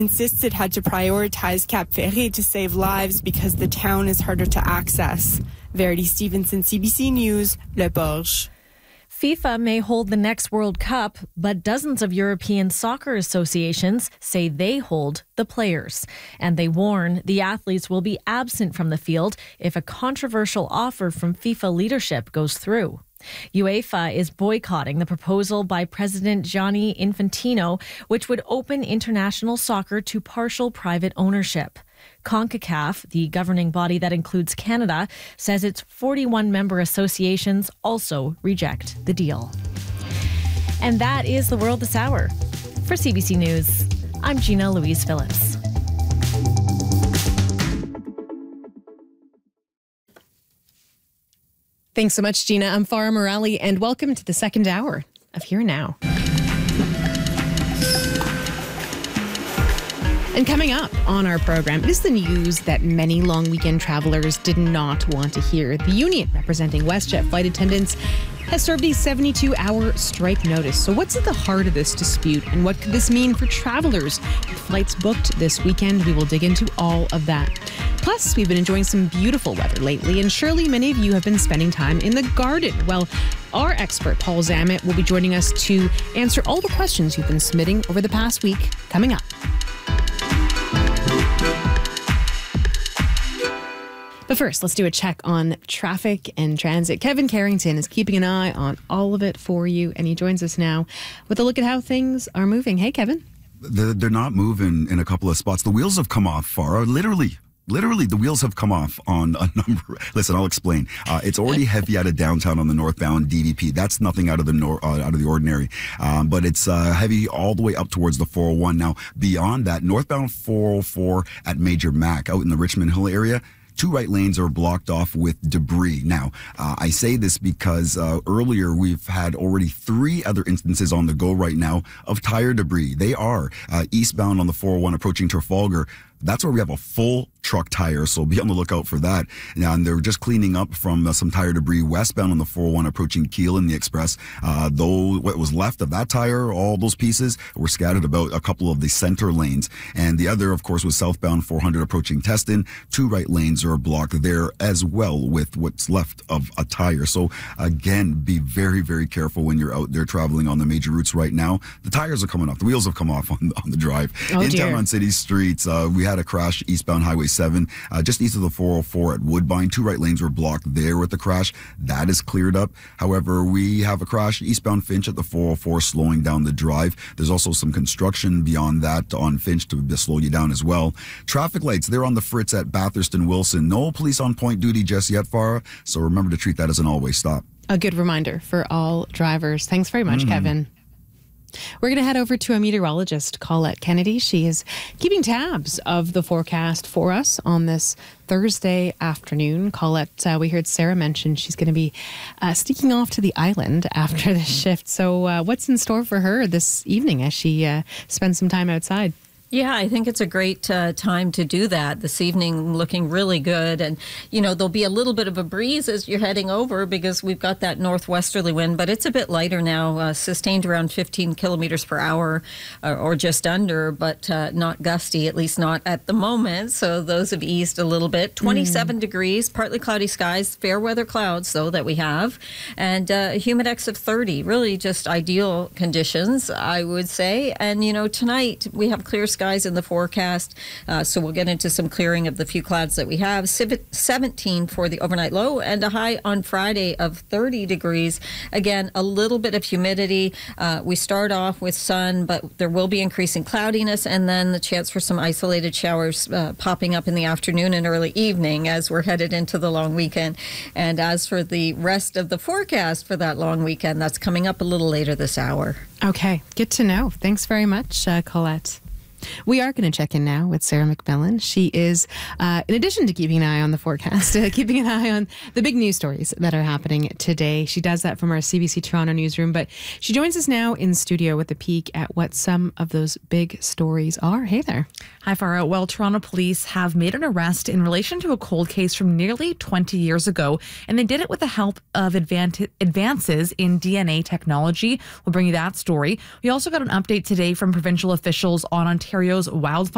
insists it had to prioritize Cap Ferré to save lives because the town is harder to access. Verity Stevenson, CBC News, Le Borges. FIFA may hold the next World Cup, but dozens of European soccer associations say they hold the players. And they warn the athletes will be absent from the field if a controversial offer from FIFA leadership goes through. UEFA is boycotting the proposal by President Gianni Infantino, which would open international soccer to partial private ownership. CONCACAF, the governing body that includes Canada, says its 41 member associations also reject the deal. And that is the world this hour. For CBC News, I'm Gina Louise Phillips. Thanks so much, Gina. I'm Farah Morali, and welcome to the second hour of Here Now. And coming up on our program, it is the news that many long weekend travelers did not want to hear. The union representing WestJet flight attendants has served a 72-hour strike notice. So what's at the heart of this dispute, and what could this mean for travelers with flights booked this weekend? We will dig into all of that. Plus, we've been enjoying some beautiful weather lately, and surely many of you have been spending time in the garden. Well, our expert, Paul Zammit, will be joining us to answer all the questions you've been submitting over the past week, coming up. But first, let's do a check on traffic and transit. Kevin Carrington is keeping an eye on all of it for you, and he joins us now with a look at how things are moving. Hey, Kevin. They're not moving in a couple of spots. The wheels have come off, Farah. Literally, the wheels have come off on a number. Listen, I'll explain. It's already heavy out of downtown on the northbound DVP. That's nothing out of the ordinary. But it's heavy all the way up towards the 401. Now, beyond that, northbound 404 at Major Mac out in the Richmond Hill area, 2 right lanes are blocked off with debris. Now, I say this because earlier we've had already 3 other instances on the go right now of tire debris. They are eastbound on the 401 approaching Trafalgar. That's where we have a full truck tire, so be on the lookout for that. And they're just cleaning up from some tire debris westbound on the 401 approaching Keele in the Express. Though what was left of that tire, all those pieces were scattered about a couple of the center lanes. And the other, of course, was southbound 400 approaching Teston. 2 right lanes are blocked there as well with what's left of a tire. So again, be very, very careful when you're out there traveling on the major routes right now. The tires are coming off. The wheels have come off on the drive. In town on city streets, we had a crash eastbound Highway 7, just east of the 404 at Woodbine. 2 right lanes were blocked there with the crash. That is cleared up. However, we have a crash eastbound Finch at the 404, slowing down the drive. There's also some construction beyond that on Finch to slow you down as well. Traffic lights, they're on the fritz at Bathurst and Wilson. No police on point duty just yet, Farah, so remember to treat that as an always stop. A good reminder for all drivers. Thanks very much, Kevin. We're going to head over to a meteorologist, Colette Kennedy. She is keeping tabs of the forecast for us on this Thursday afternoon. Colette, we heard Sarah mention she's going to be sneaking off to the island after the shift. So what's in store for her this evening as she spends some time outside? Yeah, I think it's a great time to do that. This evening looking really good. And, there'll be a little bit of a breeze as you're heading over because we've got that northwesterly wind, but it's a bit lighter now, sustained around 15 kilometers per hour or just under, but not gusty, at least not at the moment. So those have eased a little bit. 27 degrees, partly cloudy skies, fair weather clouds, though, that we have, and a humidex of 30. Really just ideal conditions, I would say. And, tonight we have clear skies in the forecast, so we'll get into some clearing of the few clouds that we have. 17 for the overnight low and a high on Friday of 30 degrees. Again, a little bit of humidity. We start off with sun, but there will be increasing cloudiness and then the chance for some isolated showers popping up in the afternoon and early evening as we're headed into the long weekend. And as for the rest of the forecast for that long weekend, that's coming up a little later this hour. Okay, good to know. Thanks very much, Colette. We are going to check in now with Sarah McMillan. She is, in addition to keeping an eye on the forecast, keeping an eye on the big news stories that are happening today. She does that from our CBC Toronto newsroom, but she joins us now in studio with a peek at what some of those big stories are. Hey there. Hi, Farah. Well, Toronto police have made an arrest in relation to a cold case from nearly 20 years ago, and they did it with the help of advances in DNA technology. We'll bring you that story. We also got an update today from provincial officials on Ontario's wildfire